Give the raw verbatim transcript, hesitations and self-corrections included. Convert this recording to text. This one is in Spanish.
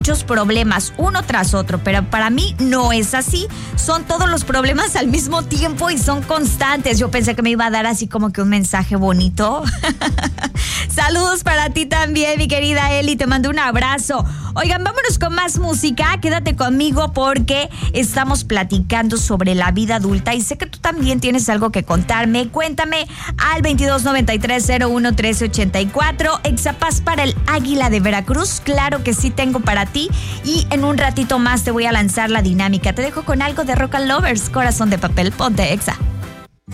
muchos problemas uno tras otro, pero para mí no es así. Son todos los problemas al mismo tiempo y son constantes. Yo pensé que me iba a dar así como que un mensaje bonito. Saludos para ti también, mi querida Eli, te mando un abrazo. Oigan, vámonos con más música. Quédate conmigo porque estamos platicando sobre la vida adulta y sé que tú también tienes algo que contarme. Cuéntame al veintidós noventa y tres cero uno trece ochenta y cuatro. Exapaz para el Águila de Veracruz. Claro que sí tengo para ti. Y en un ratito más te voy a lanzar la dinámica. Te dejo con algo de Rock and Lovers, Corazón de Papel. Ponte Exa.